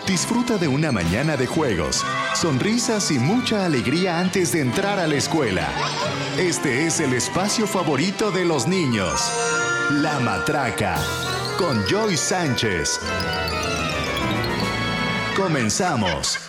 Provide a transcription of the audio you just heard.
Disfruta de una mañana de juegos, sonrisas y mucha alegría antes de entrar a la escuela. Este es el espacio favorito de los niños. La Matraca, con Joy Sánchez. Comenzamos.